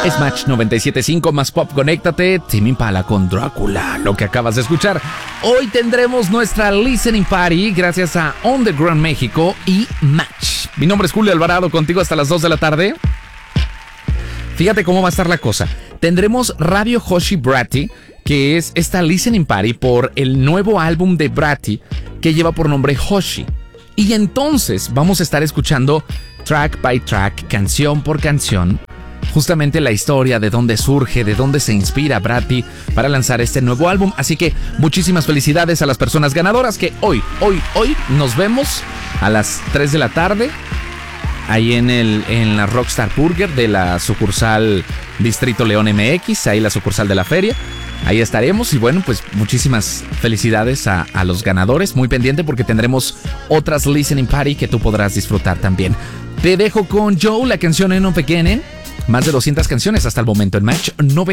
Es Match 97.5 más Pop. Conéctate. Tame Impala con Drácula, lo que acabas de escuchar. Hoy tendremos nuestra Listening Party gracias a Underground México y Match. Mi nombre es Julio Alvarado, contigo hasta las 2 de la tarde. Fíjate cómo va a estar la cosa. Tendremos Radio Hoshi Bratty, que es esta Listening Party por el nuevo álbum de Bratty que lleva por nombre Hoshi. Y entonces vamos a estar escuchando track by track, canción por canción, justamente la historia de dónde surge, de dónde se inspira Bratty para lanzar este nuevo álbum. Así que muchísimas felicidades a las personas ganadoras que hoy nos vemos a las 3 de la tarde ahí en la Rockstar Burger de la sucursal Distrito León MX, ahí la sucursal de la feria. Ahí estaremos y bueno, pues muchísimas felicidades a los ganadores. Muy pendiente porque tendremos otras Listening Party que tú podrás disfrutar también. Te dejo con Joe, la canción En un Pequeño. Más de 200 canciones hasta el momento en Match 90.